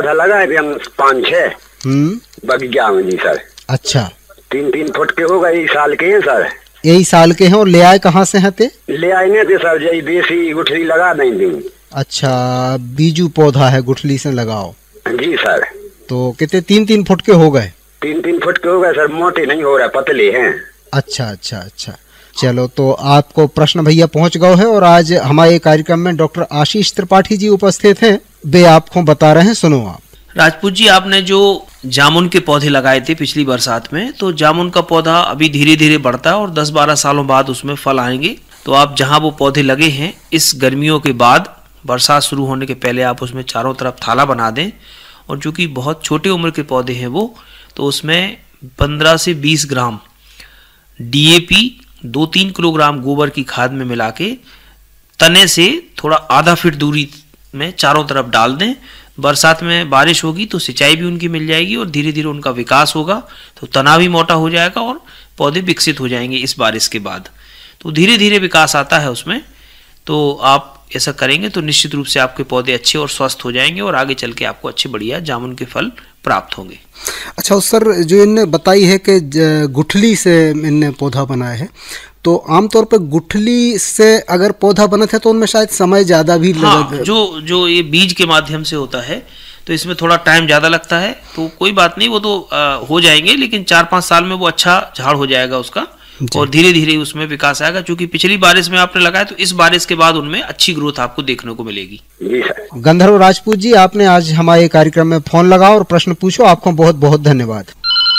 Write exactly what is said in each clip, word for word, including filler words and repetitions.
पौधा लगा है हम पाँच छह हम्म बगीचा में जी सर। अच्छा, तीन तीन फुट के हो गए, साल के हैं सर। यही साल के हैं। और ले आए कहाँ से हैं ते? ले आए थे सर, यही देसी गुठली लगा नहीं दी। अच्छा, बीजू पौधा है, गुठली से लगाओ जी सर। तो कितने तीन तीन फुट के हो गए? तीन तीन फुट के हो गए सर, मोटे नहीं हो रहा, पतले हैं। अच्छा अच्छा अच्छा, चलो तो आपको प्रश्न भैया पहुंच गए हैं। और आज हमारे कार्यक्रम में डॉक्टर आशीष त्रिपाठी जी उपस्थित हैं, वे आपको बता रहे हैं, सुनो आप। राजपूत जी, आपने जो जामुन के पौधे लगाए थे पिछली बरसात में, तो जामुन का पौधा अभी धीरे धीरे बढ़ता है और दस बारह सालों बाद उसमें फल आएंगे। तो आप जहां वो पौधे लगे हैं, इस गर्मियों के बाद बरसात शुरू होने के पहले आप उसमें चारों तरफ थाला बना दें। और चूंकि बहुत छोटे उम्र के पौधे हैं वो, तो उसमें पंद्रह से बीस ग्राम डीएपी, दो तीन किलोग्राम गोबर की खाद में मिला के तने से थोड़ा आधा फीट दूरी में चारों तरफ डाल दें। बरसात में बारिश होगी तो सिंचाई भी उनकी मिल जाएगी और धीरे धीरे उनका विकास होगा, तो तना भी मोटा हो जाएगा और पौधे विकसित हो जाएंगे इस बारिश के बाद। तो धीरे धीरे विकास आता है उसमें। तो आप ऐसा करेंगे तो निश्चित रूप से आपके पौधे अच्छे और स्वस्थ हो जाएंगे और आगे चल के आपको अच्छे बढ़िया जामुन के फल प्राप्त होंगे। अच्छा सर, जो इनने बताई है कि गुठली से इनने पौधा बनाया है, तो आमतौर पर गुठली से अगर पौधा बना था तो उनमें शायद समय ज़्यादा भी लगा। हाँ, जो जो ये बीज के माध्यम से होता है तो इसमें थोड़ा टाइम ज़्यादा लगता है। तो कोई बात नहीं, वो तो आ, हो जाएंगे, लेकिन चार पाँच साल में वो अच्छा झाड़ हो जाएगा उसका और धीरे धीरे उसमें विकास आएगा। क्योंकि पिछली बारिश में आपने लगाया तो इस बारिश के बाद उनमें अच्छी ग्रोथ आपको देखने को मिलेगी। गंधर्व राजपूत जी, आपने आज हमारे कार्यक्रम में फोन लगाओ और प्रश्न पूछो, आपको बहुत बहुत धन्यवाद।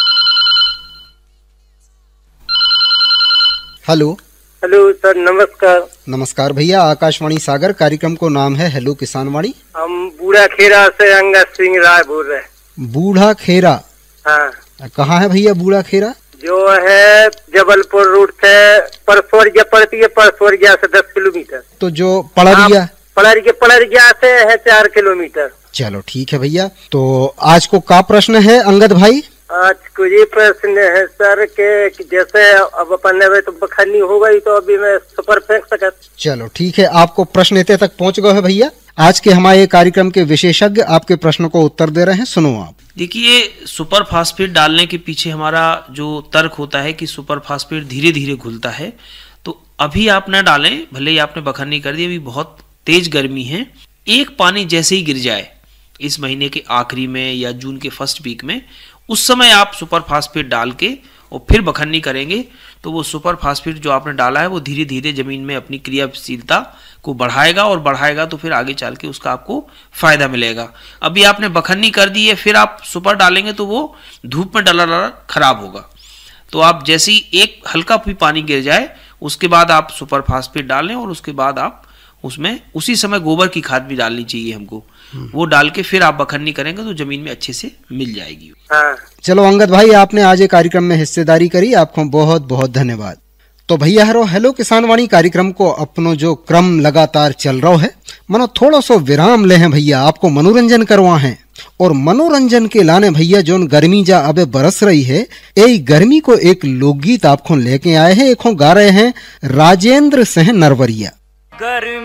हेलो हेलो सर, नमस्कार। नमस्कार भैया, आकाशवाणी सागर कार्यक्रम को नाम है हेलो किसान वाणी। हम बूढ़ा खेरा से अंगद सिंह राय बोल रहे हैं। बूढ़ा खेरा? हाँ। कहाँ है भैया बूढ़ा खेरा? जो है जबलपुर रूट से परसोरिया पड़ती है, परसोरिया से दस किलोमीटर। तो जो पड़रिया पड़रिया पड़रिया से है चार किलोमीटर। चलो ठीक है भैया। तो आज को का प्रश्न है अंगद भाई? आज को ये प्रश्न है सर के जैसे अब अपन तो बखनी हो गई तो अभी मैं सुपर फेंक सकत। चलो ठीक है, आपको प्रश्न इतने तक पहुंच गए है भैया। आज के हमारे कार्यक्रम के विशेषज्ञ आपके प्रश्न को उत्तर दे रहे हैं, सुनो आप। देखिए, सुपर फास्फेट डालने के पीछे हमारा जो तर्क होता है कि सुपर फास्फेट धीरे धीरे घुलता है। तो अभी आप न डालें, भले ही आपने बखन्नी कर दी, अभी बहुत तेज गर्मी है। एक पानी जैसे ही गिर जाए इस महीने के आखिरी में या जून के फर्स्ट वीक में, उस समय आप सुपर फास्फेट डाल के और फिर बखन्नी करेंगे तो वो सुपर फास्फेट जो आपने डाला है वो धीरे धीरे जमीन में अपनी क्रियाशीलता को बढ़ाएगा और बढ़ाएगा तो फिर आगे चल के उसका आपको फायदा मिलेगा। अभी आपने बखन्नी कर दी है, फिर आप सुपर डालेंगे तो वो धूप में डला डला खराब होगा। तो आप जैसे ही एक हल्का भी पानी गिर जाए उसके बाद आप सुपर फास्फेट डालें और उसके बाद आप उसमें उसी समय गोबर की खाद भी डालनी चाहिए हमको। वो डाल के फिर आप बखन्नी करेंगे तो जमीन में अच्छे से मिल जाएगी। हाँ। चलो अंगद भाई, आपने आज ये कार्यक्रम में हिस्सेदारी करी, आपको बहुत बहुत धन्यवाद। तो भैया हरो हेलो किसान वाणी कार्यक्रम को अपनो जो क्रम लगातार चल रहा है, मनो थोड़ा सो विराम ले हैं भैया, आपको मनोरंजन करवा है। और मनोरंजन के लाने भैया जो गर्मी जा अबे बरस रही है, यही गर्मी को एक लोकगीत आपको लेके आए हैं, एक गा रहे हैं राजेंद्र सिंह नरवरिया।